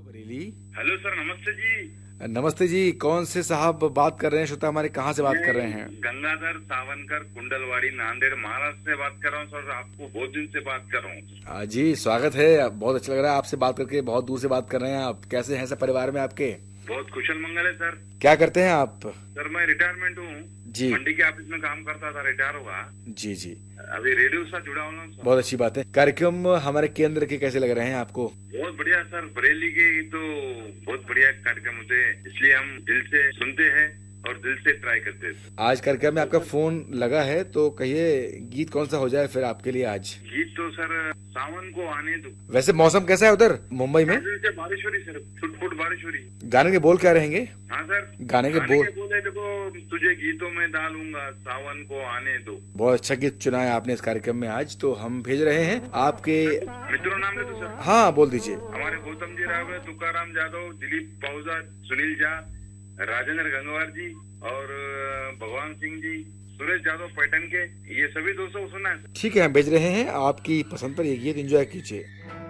Bareilly. Hello sir, नमस्ते जी। नमस्ते जी, कौन से साहब बात कर रहे हैं? श्रोता हमारे कहाँ से बात कर रहे हैं? गंगाधर सावनकर, कुंडलवाड़ी, नांदेड़, महाराष्ट्र से बात कर रहा हूँ सर। आपको बहुत दिन से बात कर रहा हूँ। जी स्वागत है, बहुत अच्छा लग रहा है आपसे बात करके। बहुत दूर से बात कर रहे हैं आप। कैसे हैं सब परिवार में आपके? बहुत कुशल मंगल है सर। क्या करते हैं आप? सर मैं रिटायरमेंट हूँ जी। मंडी के ऑफिस में काम करता था, रिटायर हुआ। जी जी, अभी रेडियो से जुड़ा हूँ सर। बहुत अच्छी बात है। कार्यक्रम हमारे केंद्र के कैसे लग रहे हैं आपको? बहुत बढ़िया सर, बरेली के तो बहुत बढ़िया कार्यक्रम होते हैं, इसलिए हम दिल से सुनते हैं और दिल से ट्राई करते हैं। आज कार्यक्रम में आपका फोन लगा है तो कहिए गीत कौन सा हो जाए फिर आपके लिए आज? गीत तो सर सावन को आने दो। वैसे मौसम कैसा है उधर मुंबई में? बारिश हो रही सर, फुट बारिश हो रही। गाने के बोल क्या रहेंगे? हाँ सर, गाने के बोल है देखो, तुझे गीतों में डालूंगा, सावन को आने दो। बहुत अच्छा गीत चुना है आपने इस कार्यक्रम में आज। तो हम भेज रहे हैं आपके मित्रों नाम ले दो सर। हाँ बोल दीजिए। हमारे गौतम जी राव, तुकाराम जादव, दिलीप पाहुजा, सुनील झा, राजेंद्र गंगवार जी और भगवान सिंह जी, सुरेश यादव पैटन के, ये सभी दोस्तों को सुना है। ठीक है, हम भेज रहे हैं आपकी पसंद पर ये गीत। एंजॉय कीजिए।